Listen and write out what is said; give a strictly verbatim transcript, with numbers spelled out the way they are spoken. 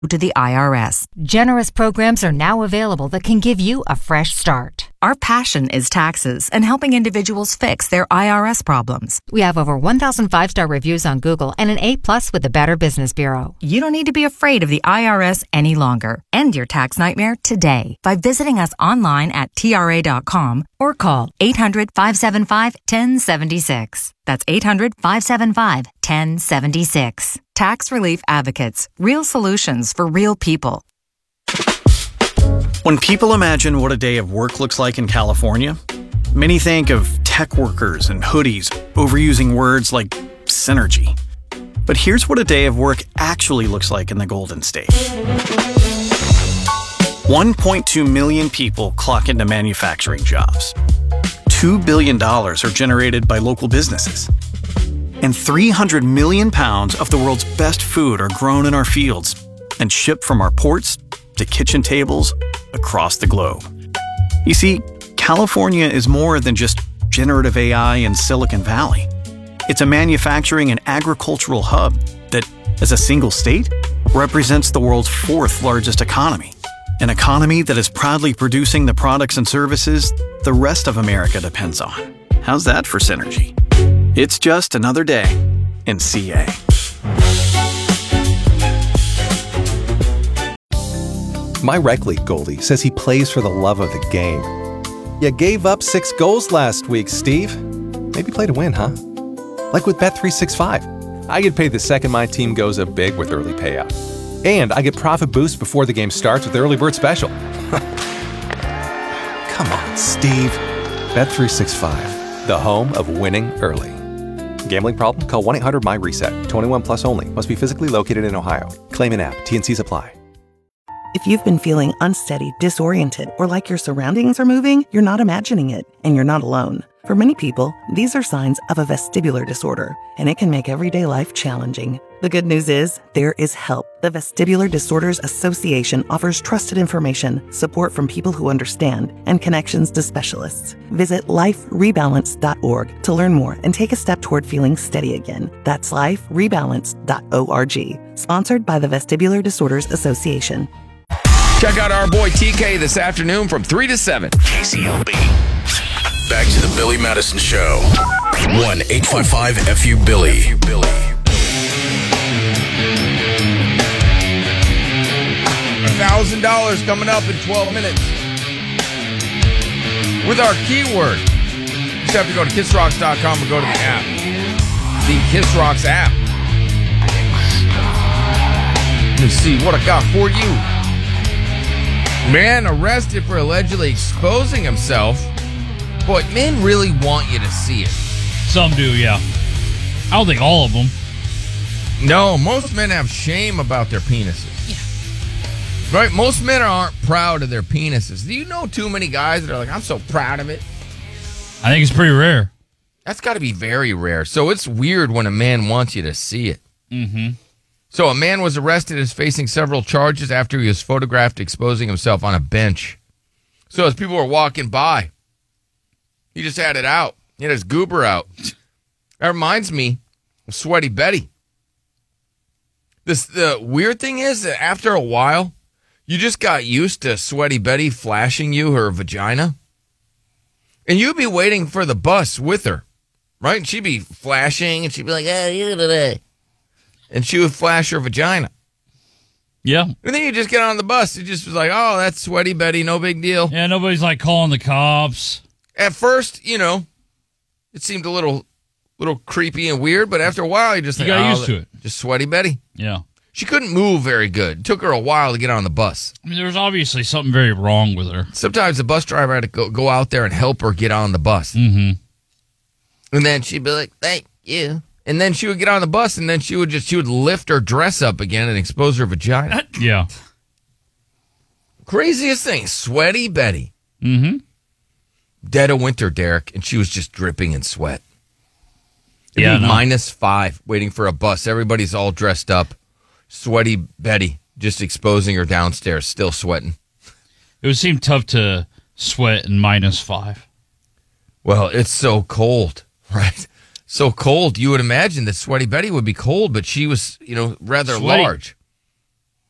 to the I R S. Generous programs are now available that can give you a fresh start. Our passion is taxes and helping individuals fix their I R S problems. We have over one thousand five-star reviews on Google and an A plus with the Better Business Bureau. You don't need to be afraid of the I R S any longer. End your tax nightmare today by visiting us online at T R A dot com or call eight hundred, five seven five, one zero seven six. That's eight hundred, five seven five, one zero seven six. Tax Relief Advocates. Real solutions for real people. When people imagine what a day of work looks like in California, many think of tech workers and hoodies, overusing words like synergy. But here's what a day of work actually looks like in the Golden State. one point two million people clock into manufacturing jobs. two billion dollars are generated by local businesses. And three hundred million pounds of the world's best food are grown in our fields and shipped from our ports to kitchen tables across the globe. You see, California is more than just generative A I and Silicon Valley. It's a manufacturing and agricultural hub that, as a single state, represents the world's fourth largest economy. An economy that is proudly producing the products and services the rest of America depends on. How's that for synergy? It's just another day in C A. My rec league Goldie says he plays for the love of the game. You gave up six goals last week, Steve. Maybe play to win, huh? Like with Bet three sixty-five. I get paid the second my team goes up big with early payout. And I get profit boost before the game starts with Early Bird Special. Come on, Steve. Bet three sixty-five, the home of winning early. Gambling problem? Call one eight hundred M Y reset. twenty-one plus only. Must be physically located in Ohio. Claim in app. T N Cs apply. If you've been feeling unsteady, disoriented, or like your surroundings are moving, you're not imagining it, and you're not alone. For many people, these are signs of a vestibular disorder, and it can make everyday life challenging. The good news is, there is help. The Vestibular Disorders Association offers trusted information, support from people who understand, and connections to specialists. Visit life rebalance dot org to learn more and take a step toward feeling steady again. That's life rebalance dot org. Sponsored by the Vestibular Disorders Association. Check out our boy T K this afternoon from three to seven. K C L B. Back to the Billy Madison Show. one eight five five F U Billy. Billy. one thousand dollars coming up in twelve minutes. With our keyword. You just have to go to kiss rocks dot com or go to the app. The Kiss Rocks app. Let me see what I got for you. Man arrested for allegedly exposing himself. Boy, men really want you to see it. Some do, yeah. I don't think all of them. No, most men have shame about their penises. Yeah. Right? Most men aren't proud of their penises. Do you know too many guys that are like, I'm so proud of it? I think it's pretty rare. That's got to be very rare. So it's weird when a man wants you to see it. Mm-hmm. So a man was arrested and is facing several charges after he was photographed exposing himself on a bench. So as people were walking by, he just had it out. He had his goober out. That reminds me of Sweaty Betty. This the weird thing is that after a while, you just got used to Sweaty Betty flashing you her vagina. And you'd be waiting for the bus with her, right? And she'd be flashing, and she'd be like, hey, you today. And she would flash her vagina. Yeah. And then you just get on the bus. It just was like, oh, that's Sweaty Betty, no big deal. Yeah, nobody's like calling the cops. At first, you know, it seemed a little little creepy and weird, but after a while, you just you think, got oh, used to it. Just Sweaty Betty. Yeah. She couldn't move very good. It took her a while to get on the bus. I mean, there was obviously something very wrong with her. Sometimes the bus driver had to go, go out there and help her get on the bus. Mm-hmm. And then she'd be like, thank you. And then she would get on the bus, and then she would just she would lift her dress up again and expose her vagina. Yeah. Craziest thing, Sweaty Betty. Mm-hmm. Dead of winter, Derek, and she was just dripping in sweat. It'd yeah, be no. minus five, waiting for a bus. Everybody's all dressed up. Sweaty Betty just exposing her downstairs, still sweating. It would seem tough to sweat in minus five. Well, it's so cold, right? So cold. You would imagine that Sweaty Betty would be cold, but she was, you know, rather Sweaty. large.